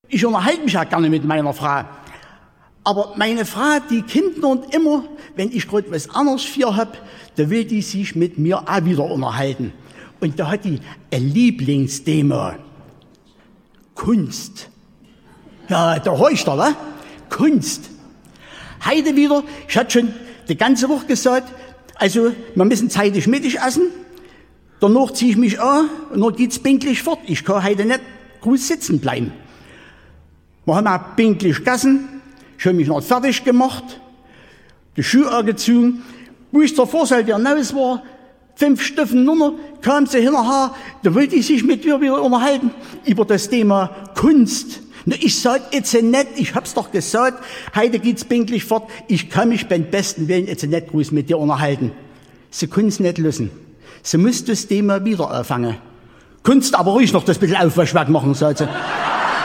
Ich unterhalte mich ja gerne mit meiner Frau. Aber meine Frau, die kennt und immer, wenn ich gerade was anderes für hab, da will die sich mit mir auch wieder unterhalten. Und da hat die ein Lieblingsthema. Kunst. Ja, da horcht er, ne? Kunst. Heute wieder, ich hatte schon die ganze Woche gesagt, also wir müssen zeitig Mittag essen, danach ziehe ich mich an und dann geht's pünktlich fort. Ich kann heute nicht groß sitzen bleiben. Wir haben auch pünktlich gegessen, ich habe mich noch fertig gemacht, die Schuhe angezogen. Wo ich zur Vorsaal hinaus war, 5 Stufen nur, kam sie hinterher, da wollte ich sich mit mir wieder unterhalten über das Thema Kunst. Na, ich sag jetzt nicht, ich hab's doch gesagt, heute geht's pünktlich fort, ich kann mich beim besten Willen jetzt nicht groß mit dir unterhalten. Sie kun's nicht lösen. Sie muss das Thema wieder anfangen. Kunst aber ruhig noch das bisschen Aufwaschwerk machen, sagt sie.